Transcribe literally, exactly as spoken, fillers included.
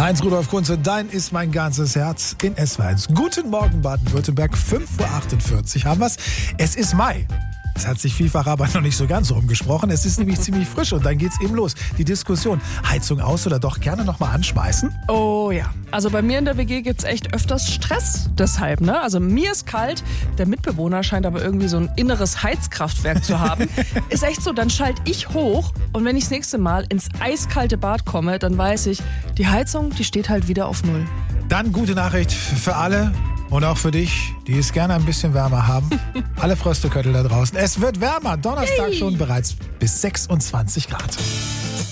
Heinz Rudolf Kunze, dein ist mein ganzes Herz in S W R eins. Guten Morgen Baden-Württemberg, fünf Uhr achtundvierzig haben wir's. Es ist Mai. Es hat sich vielfach aber noch nicht so ganz so rumgesprochen. Es ist nämlich ziemlich frisch und dann geht's eben los. Die Diskussion, Heizung aus oder doch gerne nochmal anschmeißen? Oh ja, also bei mir in der W G gibt's echt öfters Stress deshalb, ne? Also mir ist kalt, der Mitbewohner scheint aber irgendwie so ein inneres Heizkraftwerk zu haben. Ist echt so, dann schalte ich hoch und wenn ich das nächste Mal ins eiskalte Bad komme, dann weiß ich, die Heizung, die steht halt wieder auf Null. Dann gute Nachricht für alle. Und auch für dich, die es gerne ein bisschen wärmer haben. Alle Frösteköttel da draußen. Es wird wärmer. Donnerstag hey. schon bereits bis sechsundzwanzig Grad.